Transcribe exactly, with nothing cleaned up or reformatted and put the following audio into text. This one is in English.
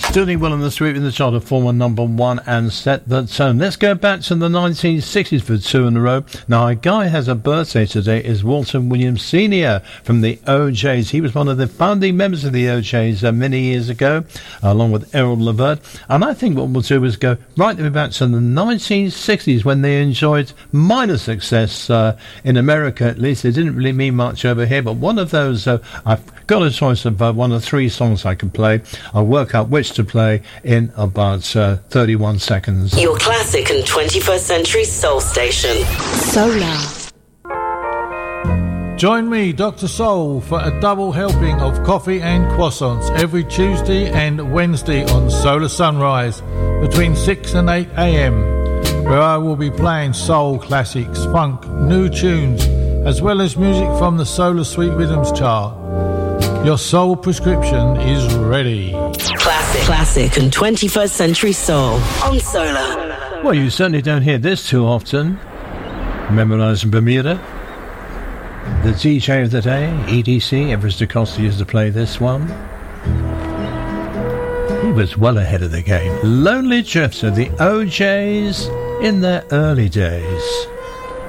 Doing well in the sweep in the chart of former number one and set the tone. Let's go back to the nineteen sixties for two in a row. Now, a guy has a birthday today is Walter Williams Senior from the O Js. He was one of the founding members of the O Js uh, many years ago, along with Errol Levert. And I think what we'll do is go right back to the nineteen sixties when they enjoyed minor success uh, in America, at least. It didn't really mean much over here, but one of those, uh, I've got a choice of uh, one of three songs I can play. I'll work out which to play in about uh, thirty-one seconds. Your classic and twenty-first century soul station. Solar. Join me, Doctor Soul, for a double helping of coffee and croissants every Tuesday and Wednesday on Solar Sunrise between six and eight a.m, where I will be playing soul classics, funk, new tunes, as well as music from the Solar Sweet Rhythms chart. Your soul prescription is ready. Classic, classic and twenty-first century soul on Solar. Well, you certainly don't hear this too often. Memorise in Bermuda. The D J of the day, E D C, Everest Da Costa, used to play this one. He was well ahead of the game. Lonely Drifter, the O Js in their early days.